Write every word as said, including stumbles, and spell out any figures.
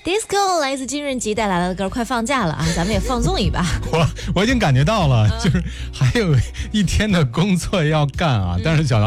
Disco 来自金润吉带来的歌，快放假了啊，咱们也放纵一把。 我我已经感觉到了，就是还有一天的工作要干啊，但是小